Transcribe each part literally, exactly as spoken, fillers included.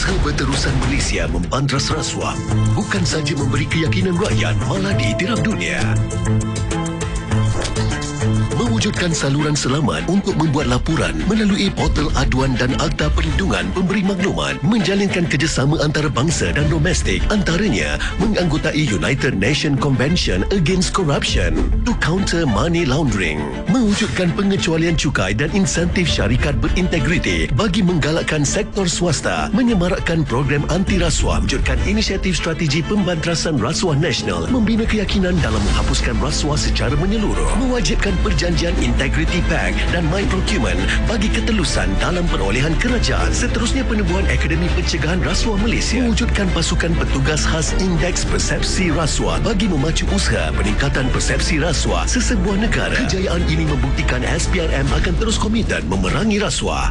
Usaha berterusan Malaysia membantras rasuah bukan saja memberi keyakinan rakyat, malah diiktiraf dunia. Mewujudkan saluran selamat untuk membuat laporan melalui portal aduan dan Akta Perlindungan Pemberi Maklumat, menjalinkan kerjasama antarabangsa dan domestik, antaranya menganggotai United Nations Convention Against Corruption to counter money laundering, mewujudkan pengecualian cukai dan insentif syarikat berintegriti bagi menggalakkan sektor swasta, menyemarakkan program anti rasuah, wujudkan inisiatif strategi pembantrasan rasuah nasional, membina keyakinan dalam menghapuskan rasuah secara menyeluruh, mewajibkan perjanjian Integrity Pact dan My Procurement bagi ketelusan dalam perolehan kerajaan. Seterusnya, penubuhan Akademi Pencegahan Rasuah Malaysia, mewujudkan pasukan petugas khas Indeks Persepsi Rasuah bagi memacu usaha peningkatan persepsi rasuah sesebuah negara. Kejayaan ini membuktikan S P R M akan terus komited memerangi rasuah.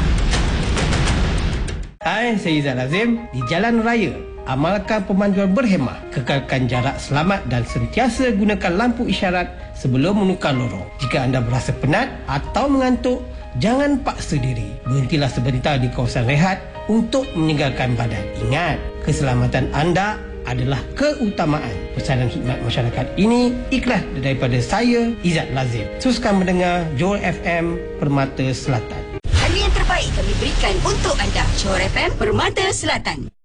Hai, saya Izzat Lazim. Di jalan raya, amalkan pemanduan berhemah, kekalkan jarak selamat dan sentiasa gunakan lampu isyarat sebelum menukar lorong. Jika anda berasa penat atau mengantuk, jangan paksa diri. Berhentilah sebentar di kawasan rehat untuk menyegarkan badan. Ingat, keselamatan anda adalah keutamaan. Pesanan khidmat masyarakat ini ikhlas daripada saya, Izzat Lazim. Teruskan mendengar Johor F M Permata Selatan. Hanya yang terbaik kami berikan untuk anda. Johor F M Permata Selatan.